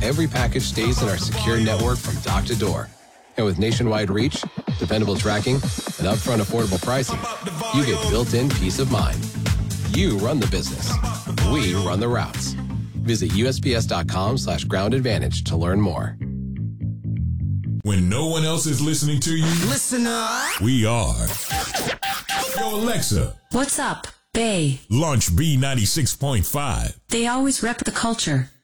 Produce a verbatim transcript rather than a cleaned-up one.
every package stays in our secure network from dock to door. And with nationwide reach, dependable tracking, and upfront affordable pricing, you get built-in peace of mind. You run the business. We run the routes. Visit usps.com slash ground advantage to learn more. When no one else is listening to you, listen up. We are. Yo, Alexa. What's up, Bay? Launch B ninety-six point five. They always rep the culture.